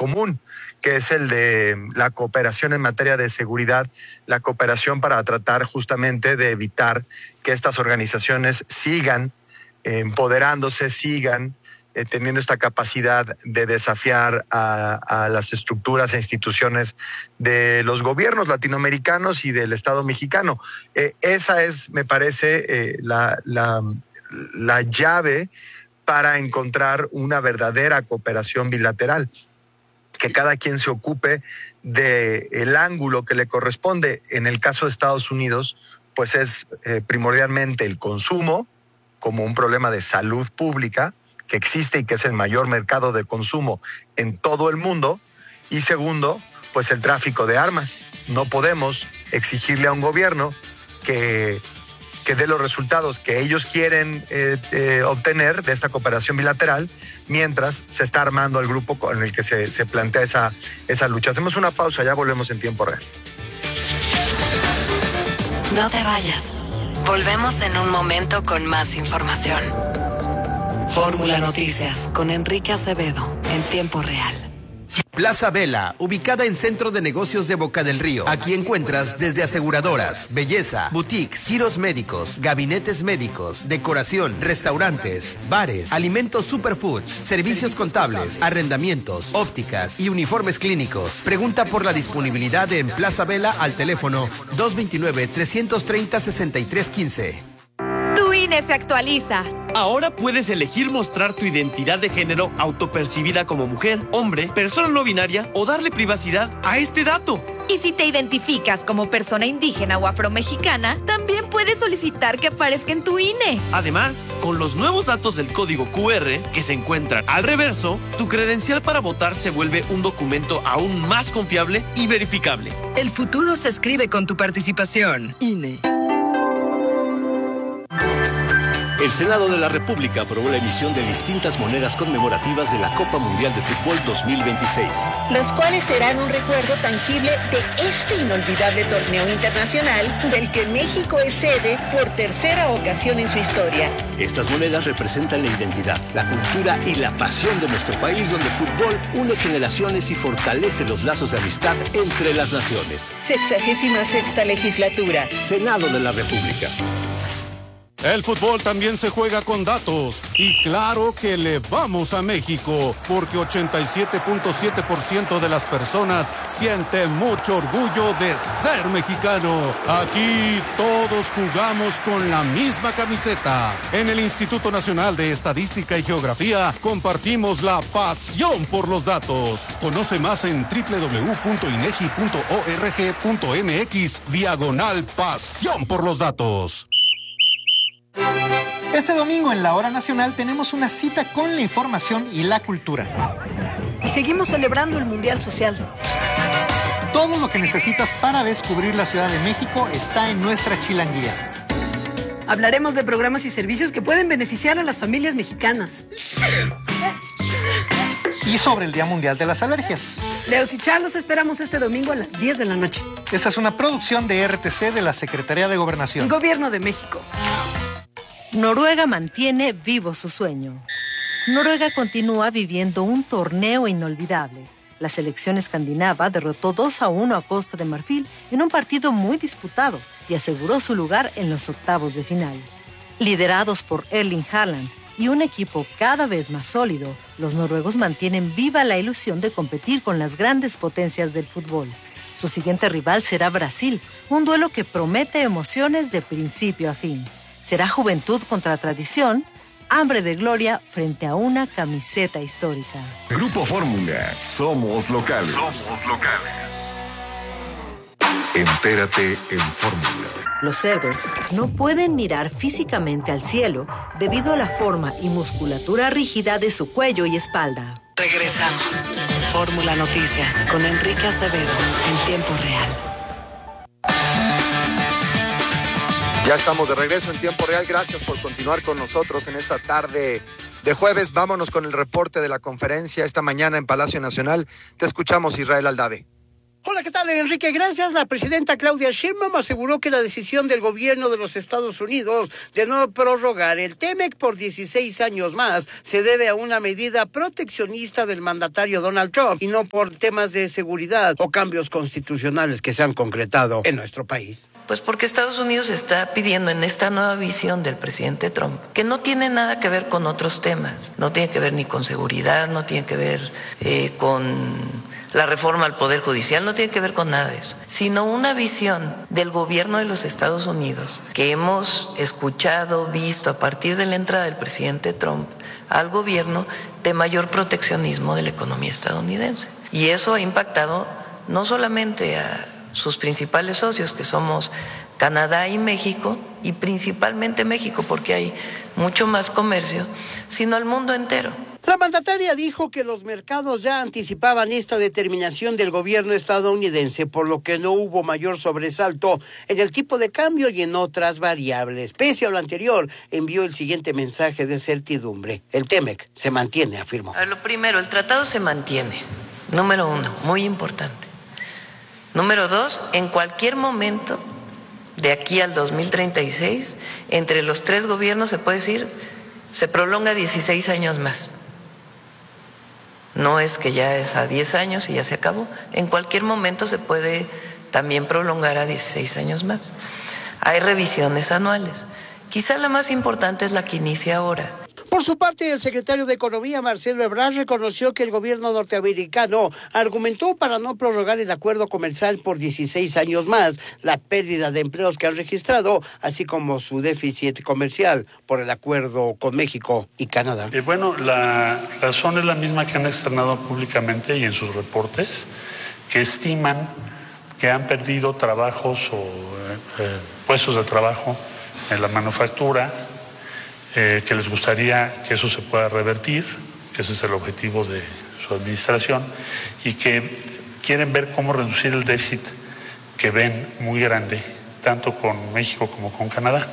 común, que es el de la cooperación en materia de seguridad, la cooperación para tratar justamente de evitar que estas organizaciones sigan empoderándose, sigan teniendo esta capacidad de desafiar a las estructuras e instituciones de los gobiernos latinoamericanos y del Estado mexicano. Esa es, me parece, la llave para encontrar una verdadera cooperación bilateral, que cada quien se ocupe del ángulo que le corresponde. En el caso de Estados Unidos, pues es primordialmente el consumo como un problema de salud pública que existe y que es el mayor mercado de consumo en todo el mundo. Y segundo, pues el tráfico de armas. No podemos exigirle a un gobierno que dé los resultados que ellos quieren obtener de esta cooperación bilateral, mientras se está armando el grupo con el que se plantea esa lucha. Hacemos una pausa, ya volvemos en tiempo real. No te vayas. Volvemos en un momento con más información. Fórmula Noticias con Enrique Acevedo en tiempo real. Plaza Vela, ubicada en Centro de Negocios de Boca del Río. Aquí encuentras desde aseguradoras, belleza, boutiques, giros médicos, gabinetes médicos, decoración, restaurantes, bares, alimentos superfoods, servicios contables, arrendamientos, ópticas y uniformes clínicos. Pregunta por la disponibilidad en Plaza Vela al teléfono 229-330-6315. Tu INE se actualiza. Ahora puedes elegir mostrar tu identidad de género autopercibida como mujer, hombre, persona no binaria o darle privacidad a este dato. Y si te identificas como persona indígena o afromexicana, también puedes solicitar que aparezca en tu INE. Además, con los nuevos datos del código QR que se encuentran al reverso, tu credencial para votar se vuelve un documento aún más confiable y verificable. El futuro se escribe con tu participación. INE. El Senado de la República aprobó la emisión de distintas monedas conmemorativas de la Copa Mundial de Fútbol 2026. Las cuales serán un recuerdo tangible de este inolvidable torneo internacional del que México es sede por tercera ocasión en su historia. Estas monedas representan la identidad, la cultura y la pasión de nuestro país, donde el fútbol une generaciones y fortalece los lazos de amistad entre las naciones. 66ª legislatura. Senado de la República. El fútbol también se juega con datos y claro que le vamos a México porque 87.7% de las personas sienten mucho orgullo de ser mexicano. Aquí todos jugamos con la misma camiseta. En el Instituto Nacional de Estadística y Geografía compartimos la pasión por los datos. Conoce más en www.inegi.org.mx/pasión por los datos. Este domingo en la Hora Nacional tenemos una cita con la información y la cultura. Y seguimos celebrando el Mundial Social. Todo lo que necesitas para descubrir la Ciudad de México está en nuestra chilanguía. Hablaremos de programas y servicios que pueden beneficiar a las familias mexicanas. Y sobre el Día Mundial de las Alergias. Leos y Char, los esperamos este domingo a las 10 de la noche. Esta es una producción de RTC de la Secretaría de Gobernación. Gobierno de México. Noruega mantiene vivo su sueño. Noruega continúa viviendo un torneo inolvidable. La selección escandinava derrotó 2-1 a Costa de Marfil en un partido muy disputado y aseguró su lugar en los octavos de final. Liderados por Erling Haaland y un equipo cada vez más sólido, los noruegos mantienen viva la ilusión de competir con las grandes potencias del fútbol. Su siguiente rival será Brasil, un duelo que promete emociones de principio a fin. Será juventud contra tradición, hambre de gloria frente a una camiseta histórica. Grupo Fórmula, somos locales. Somos locales. Entérate en Fórmula. Los cerdos no pueden mirar físicamente al cielo debido a la forma y musculatura rígida de su cuello y espalda. Regresamos. Fórmula Noticias con Enrique Acevedo en tiempo real. Ya estamos de regreso en tiempo real. Gracias por continuar con nosotros en esta tarde de jueves. Vámonos con el reporte de la conferencia esta mañana en Palacio Nacional. Te escuchamos, Israel Aldave. Hola, ¿qué tal, Enrique? Gracias. La presidenta Claudia Sheinbaum aseguró que la decisión del gobierno de los Estados Unidos de no prorrogar el TEMEC por 16 años más se debe a una medida proteccionista del mandatario Donald Trump y no por temas de seguridad o cambios constitucionales que se han concretado en nuestro país. Pues porque Estados Unidos está pidiendo en esta nueva visión del presidente Trump, que no tiene nada que ver con otros temas, no tiene que ver ni con seguridad, no tiene que ver con la reforma al Poder Judicial, no tiene que ver con nada de eso, sino una visión del gobierno de los Estados Unidos que hemos escuchado, visto a partir de la entrada del presidente Trump al gobierno de mayor proteccionismo de la economía estadounidense. Y eso ha impactado no solamente a sus principales socios, que somos Canadá y México, y principalmente México, porque hay mucho más comercio, sino al mundo entero. La mandataria dijo que los mercados ya anticipaban esta determinación del gobierno estadounidense, por lo que no hubo mayor sobresalto en el tipo de cambio y en otras variables. Pese a lo anterior, envió el siguiente mensaje de certidumbre. El TEMEC se mantiene, afirmó. Lo primero, el tratado se mantiene. Número 1, muy importante. Número 2, en cualquier momento de aquí al 2036, entre los tres gobiernos se puede decir, se prolonga 16 años más. No es que ya es a 10 años y ya se acabó. En cualquier momento se puede también prolongar a 16 años más. Hay revisiones anuales. Quizá la más importante es la que inicia ahora. Por su parte, el secretario de Economía, Marcelo Ebrard, reconoció que el gobierno norteamericano argumentó para no prorrogar el acuerdo comercial por 16 años más, la pérdida de empleos que han registrado, así como su déficit comercial por el acuerdo con México y Canadá. Bueno, la razón es la misma que han externado públicamente y en sus reportes, que estiman que han perdido trabajos o puestos de trabajo en la manufactura, que les gustaría que eso se pueda revertir, que ese es el objetivo de su administración, y que quieren ver cómo reducir el déficit que ven muy grande, tanto con México como con Canadá.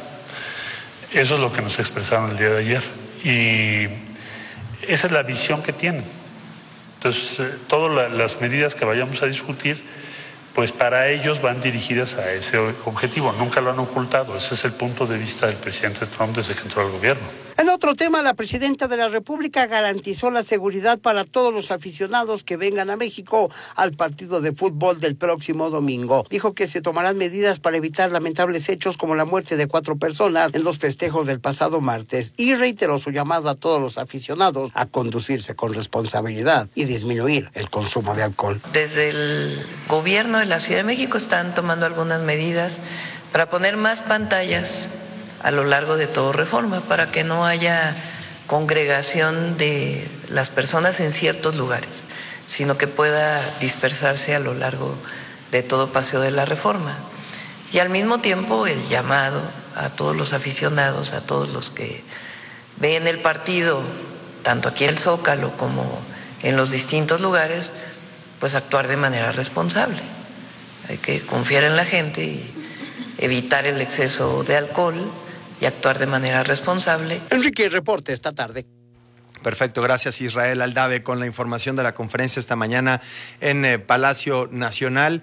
Eso es lo que nos expresaron el día de ayer, y esa es la visión que tienen. Entonces, todas las medidas que vayamos a discutir, pues para ellos van dirigidas a ese objetivo. Nunca lo han ocultado. Ese es el punto de vista del presidente Trump desde que entró al gobierno. En otro tema, la presidenta de la República garantizó la seguridad para todos los aficionados que vengan a México al partido de fútbol del próximo domingo. Dijo que se tomarán medidas para evitar lamentables hechos como la muerte de 4 personas en los festejos del pasado martes, y reiteró su llamado a todos los aficionados a conducirse con responsabilidad y disminuir el consumo de alcohol. Desde el gobierno de la Ciudad de México están tomando algunas medidas para poner más pantallas a lo largo de todo Reforma, para que no haya congregación de las personas en ciertos lugares, sino que pueda dispersarse a lo largo de todo Paseo de la Reforma. Y al mismo tiempo el llamado a todos los aficionados, a todos los que ven el partido, tanto aquí en el Zócalo como en los distintos lugares, pues actuar de manera responsable. Hay que confiar en la gente y evitar el exceso de alcohol y actuar de manera responsable. Enrique, reporte esta tarde. Perfecto, gracias Israel Aldave con la información de la conferencia esta mañana en Palacio Nacional.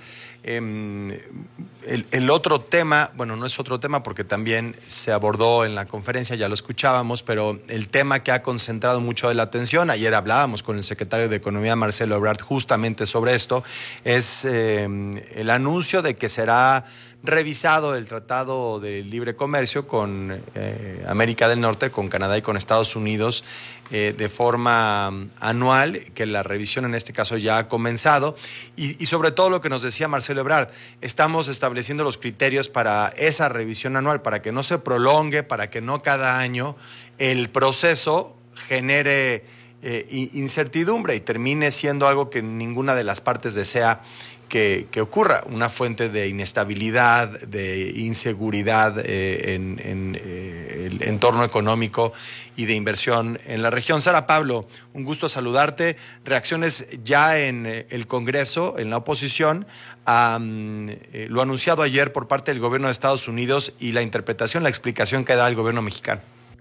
El otro tema, bueno, no es otro tema porque también se abordó en la conferencia, ya lo escuchábamos, pero el tema que ha concentrado mucho de la atención, ayer hablábamos con el secretario de Economía, Marcelo Ebrard, justamente sobre esto, es el anuncio de que será revisado el Tratado de Libre Comercio con América del Norte, con Canadá y con Estados Unidos de forma anual, que la revisión en este caso ya ha comenzado, y sobre todo lo que nos decía Marcelo Ebrard, estamos estableciendo los criterios para esa revisión anual, para que no se prolongue, para que no cada año el proceso genere incertidumbre y termine siendo algo que ninguna de las partes desea que ocurra, una fuente de inestabilidad, de inseguridad en el entorno económico y de inversión en la región. Sara Pablo, un gusto saludarte. Reacciones ya en el Congreso, en la oposición, a lo anunciado ayer por parte del gobierno de Estados Unidos y la interpretación, la explicación que da el gobierno mexicano.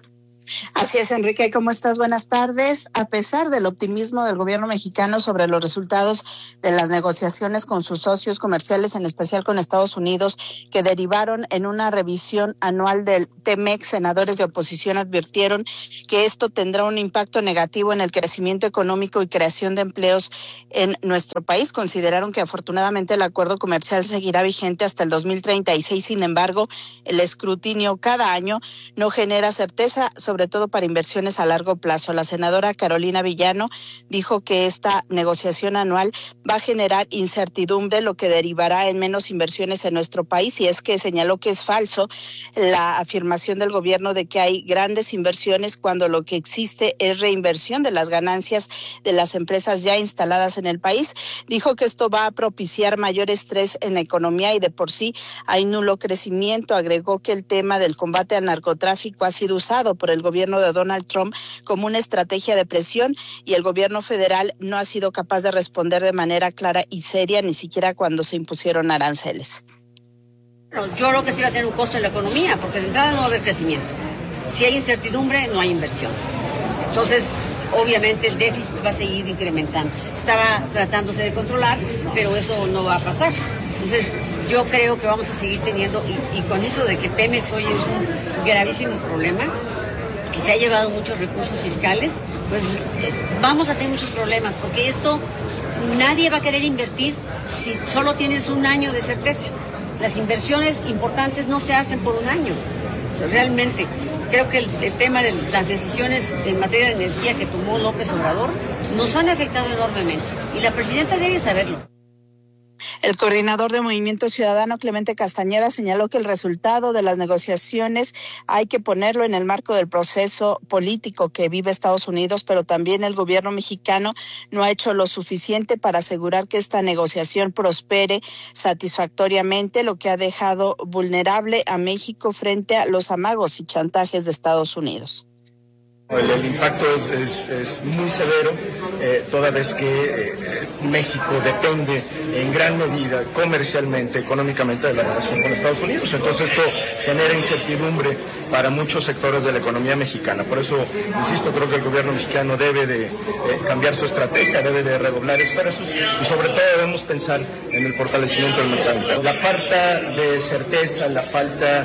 Así es, Enrique, ¿cómo estás? Buenas tardes. A pesar del optimismo del gobierno mexicano sobre los resultados de las negociaciones con sus socios comerciales, en especial con Estados Unidos, que derivaron en una revisión anual del TEMEC, senadores de oposición advirtieron que esto tendrá un impacto negativo en el crecimiento económico y creación de empleos en nuestro país. Consideraron que afortunadamente el acuerdo comercial seguirá vigente hasta el 2036. Sin embargo, el escrutinio cada año no genera certeza, sobre todo para inversiones a largo plazo. La senadora Carolina Villano dijo que esta negociación anual va a generar incertidumbre, lo que derivará en menos inversiones en nuestro país, y es que señaló que es falso la afirmación del gobierno de que hay grandes inversiones cuando lo que existe es reinversión de las ganancias de las empresas ya instaladas en el país. Dijo que esto va a propiciar mayor estrés en la economía y de por sí hay nulo crecimiento. Agregó que el tema del combate al narcotráfico ha sido usado por el gobierno de Donald Trump como una estrategia de presión y el gobierno federal no ha sido capaz de responder de manera clara y seria, ni siquiera cuando se impusieron aranceles. Yo creo que sí va a tener un costo en la economía, porque de entrada no va a haber crecimiento. Si hay incertidumbre, no hay inversión. Entonces, obviamente el déficit va a seguir incrementándose. Estaba tratándose de controlar, pero eso no va a pasar. Entonces, yo creo que vamos a seguir teniendo, y con eso de que Pemex hoy es un gravísimo problema, que se ha llevado muchos recursos fiscales, pues vamos a tener muchos problemas, porque esto nadie va a querer invertir si solo tienes un año de certeza. Las inversiones importantes no se hacen por un año. O sea, realmente, creo que el tema de las decisiones en materia de energía que tomó López Obrador nos han afectado enormemente, y la presidenta debe saberlo. El coordinador de Movimiento Ciudadano, Clemente Castañeda, señaló que el resultado de las negociaciones hay que ponerlo en el marco del proceso político que vive Estados Unidos, pero también el gobierno mexicano no ha hecho lo suficiente para asegurar que esta negociación prospere satisfactoriamente, lo que ha dejado vulnerable a México frente a los amagos y chantajes de Estados Unidos. El impacto es muy severo, toda vez que México depende en gran medida comercialmente, económicamente de la relación con Estados Unidos. Entonces esto genera incertidumbre para muchos sectores de la economía mexicana. Por eso, insisto, creo que el gobierno mexicano debe de cambiar su estrategia, debe de redoblar esfuerzos y sobre todo debemos pensar en el fortalecimiento del mercado interno. La falta de certeza, la falta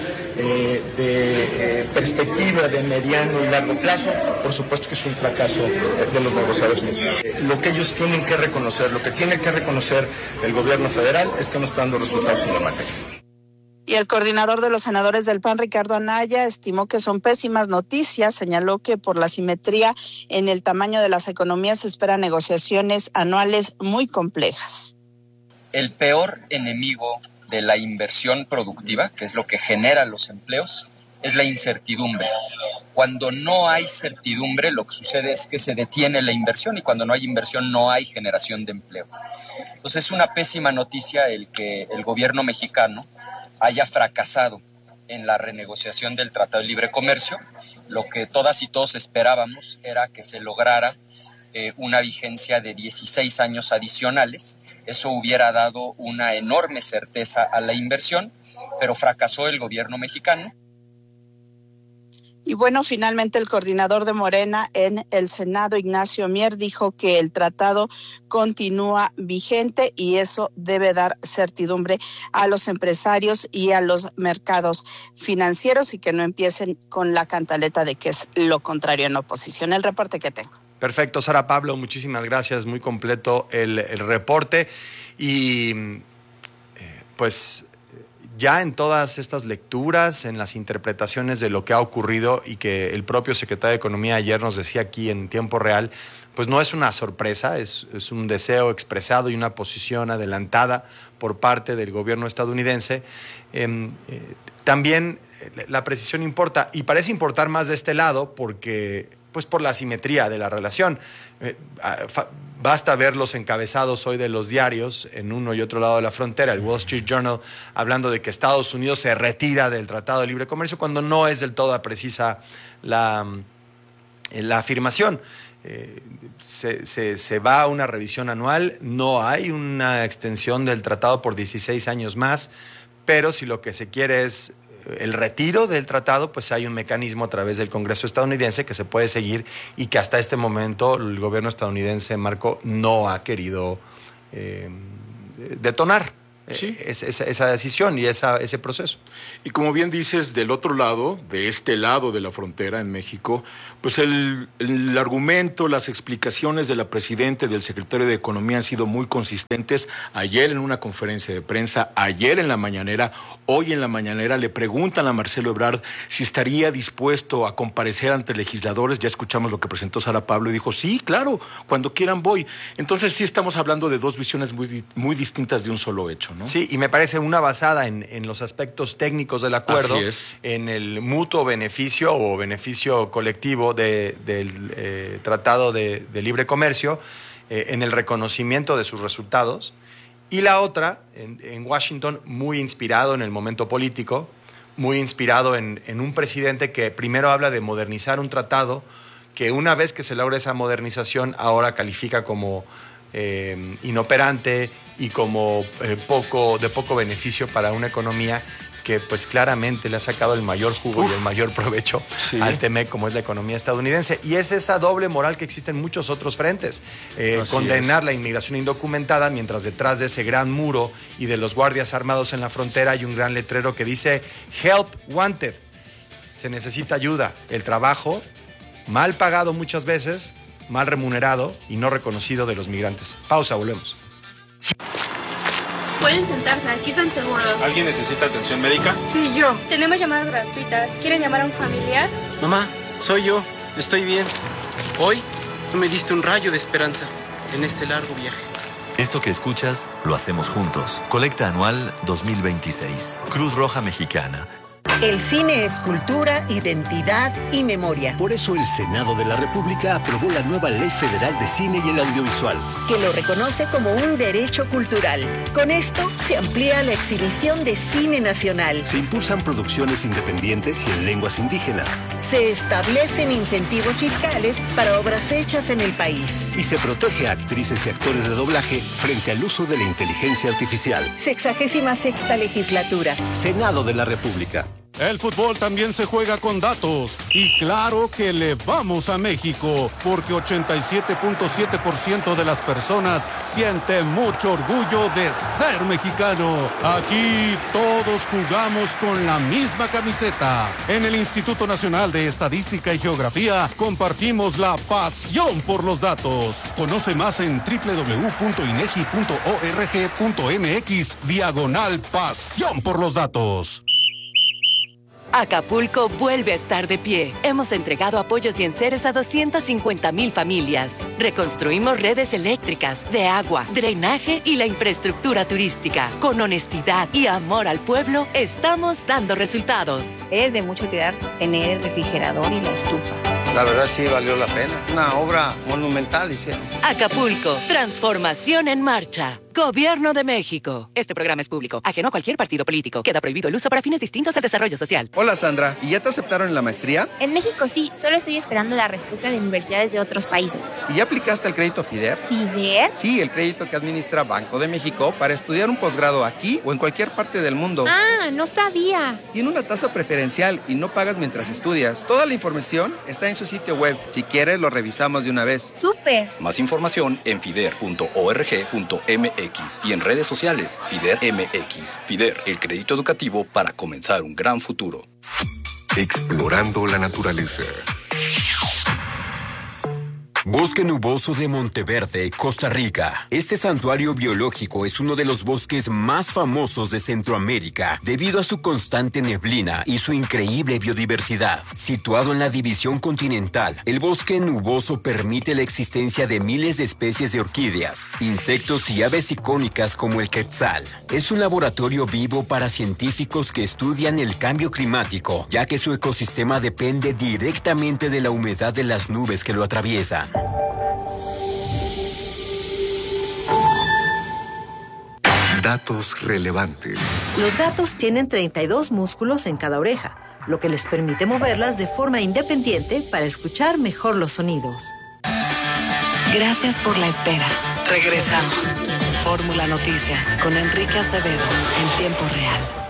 de perspectiva de mediano y largo plazo, por supuesto que es un fracaso de los negociadores mexicanos. Lo que ellos tienen que reconocer, lo que tiene que reconocer el gobierno federal es que no está dando resultados en la materia. Y el coordinador de los senadores del PAN, Ricardo Anaya, estimó que son pésimas noticias. Señaló que por la simetría en el tamaño de las economías se esperan negociaciones anuales muy complejas. El peor enemigo de la inversión productiva, que es lo que genera los empleos, es la incertidumbre. Cuando no hay certidumbre, lo que sucede es que se detiene la inversión, y cuando no hay inversión no hay generación de empleo. Entonces es una pésima noticia el que el gobierno mexicano haya fracasado en la renegociación del Tratado de Libre Comercio. Lo que todas y todos esperábamos era que se lograra una vigencia de 16 años adicionales. Eso hubiera dado una enorme certeza a la inversión, pero fracasó el gobierno mexicano. Y bueno, finalmente el coordinador de Morena en el Senado, Ignacio Mier, dijo que el tratado continúa vigente y eso debe dar certidumbre a los empresarios y a los mercados financieros y que no empiecen con la cantaleta de que es lo contrario en oposición. El reporte que tengo. Perfecto, Sara Pablo, muchísimas gracias, muy completo el reporte y pues ya en todas estas lecturas, en las interpretaciones de lo que ha ocurrido y que el propio secretario de Economía ayer nos decía aquí en tiempo real, pues no es una sorpresa, es un deseo expresado y una posición adelantada por parte del gobierno estadounidense. También la precisión importa y parece importar más de este lado porque pues por la asimetría de la relación. Basta ver los encabezados hoy de los diarios en uno y otro lado de la frontera, el Wall Street Journal hablando de que Estados Unidos se retira del Tratado de Libre Comercio cuando no es del todo precisa la afirmación. Se va a una revisión anual, no hay una extensión del tratado por 16 años más, pero si lo que se quiere es el retiro del tratado, pues hay un mecanismo a través del Congreso estadounidense que se puede seguir y que hasta este momento el gobierno estadounidense, Marco, no ha querido detonar. Sí. Esa decisión y ese proceso. Y como bien dices, del otro lado, de este lado de la frontera en México, pues el argumento, las explicaciones de la presidenta y del secretario de Economía han sido muy consistentes. Ayer en una conferencia de prensa, ayer en la mañanera, hoy en la mañanera, le preguntan a Marcelo Ebrard si estaría dispuesto a comparecer ante legisladores. Ya escuchamos lo que presentó Sara Pablo y dijo, sí, claro, cuando quieran voy. Entonces sí estamos hablando de dos visiones muy distintas de un solo hecho, ¿no? Sí, y me parece una basada en los aspectos técnicos del acuerdo, así es, en el mutuo beneficio o beneficio colectivo del Tratado de Libre Comercio, en el reconocimiento de sus resultados, y la otra, en Washington, muy inspirado en el momento político, muy inspirado en un presidente que primero habla de modernizar un tratado, que una vez que se logra esa modernización, ahora califica como inoperante y como de poco beneficio para una economía que pues claramente le ha sacado el mayor jugo y el mayor provecho al TEMEC, como es la economía estadounidense. Y es esa doble moral que existe en muchos otros frentes. Condenar la inmigración indocumentada, mientras detrás de ese gran muro y de los guardias armados en la frontera hay un gran letrero que dice Help Wanted. Se necesita ayuda. El trabajo, mal pagado muchas veces, mal remunerado y no reconocido de los migrantes. Pausa, volvemos. Pueden sentarse, aquí están seguros. ¿Alguien necesita atención médica? Sí, yo. Tenemos llamadas gratuitas. ¿Quieren llamar a un familiar? Mamá, soy yo. Estoy bien. Hoy tú me diste un rayo de esperanza en este largo viaje. Esto que escuchas, lo hacemos juntos. Colecta anual 2026. Cruz Roja Mexicana. El cine es cultura, identidad y memoria. Por eso el Senado de la República aprobó la nueva Ley Federal de Cine y el Audiovisual, que lo reconoce como un derecho cultural. Con esto se amplía la exhibición de cine nacional. Se impulsan producciones independientes y en lenguas indígenas. Se establecen incentivos fiscales para obras hechas en el país. Y se protege a actrices y actores de doblaje frente al uso de la inteligencia artificial. 66ª legislatura. Senado de la República. El fútbol también se juega con datos y claro que le vamos a México porque 87.7% de las personas siente mucho orgullo de ser mexicano. Aquí todos jugamos con la misma camiseta. En el Instituto Nacional de Estadística y Geografía compartimos la pasión por los datos. Conoce más en www.inegi.org.mx/pasión por los datos. Acapulco vuelve a estar de pie. Hemos entregado apoyos y enseres a 250,000 familias. Reconstruimos redes eléctricas, de agua, drenaje y la infraestructura turística. Con honestidad y amor al pueblo, estamos dando resultados. Es de mucho cuidar tener el refrigerador y la estufa. La verdad sí valió la pena. Una obra monumental hicieron. Acapulco, transformación en marcha. Gobierno de México. Este programa es público, ajeno a cualquier partido político. Queda prohibido el uso para fines distintos al desarrollo social. Hola Sandra, ¿y ya te aceptaron en la maestría? En México sí, solo estoy esperando la respuesta de universidades de otros países. ¿Y ya aplicaste al crédito FIDER? ¿FIDER? Sí, el crédito que administra Banco de México para estudiar un posgrado aquí o en cualquier parte del mundo. Ah, no sabía. Tiene una tasa preferencial y no pagas mientras estudias. Toda la información está en su sitio web. Si quieres, lo revisamos de una vez. ¡Súper! Más información en fider.org.mx y en redes sociales FIDER MX. FIDER, el crédito educativo para comenzar un gran futuro. Explorando la naturaleza. Bosque Nuboso de Monteverde, Costa Rica. Este santuario biológico es uno de los bosques más famosos de Centroamérica debido a su constante neblina y su increíble biodiversidad. Situado en la división continental, el bosque nuboso permite la existencia de miles de especies de orquídeas, insectos y aves icónicas como el quetzal. Es un laboratorio vivo para científicos que estudian el cambio climático, ya que su ecosistema depende directamente de la humedad de las nubes que lo atraviesan. Datos relevantes. Los gatos tienen 32 músculos en cada oreja, lo que les permite moverlas de forma independiente para escuchar mejor los sonidos. Gracias por la espera. Regresamos. Fórmula Noticias con Enrique Acevedo en tiempo real.